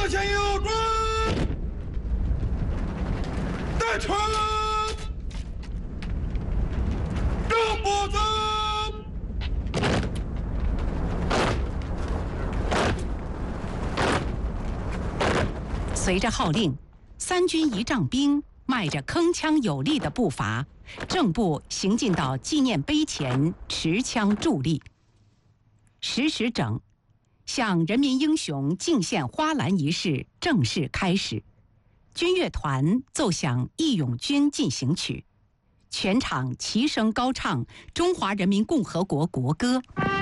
左前右转，带车，正步走。 随着号令，3军仪仗兵迈着铿锵有力的步伐，正步行进到纪念碑前，持枪伫立。10时整，向人民英雄敬献花篮仪式正式开始。军乐团奏响《义勇军进行曲》，全场齐声高唱中华人民共和国国歌。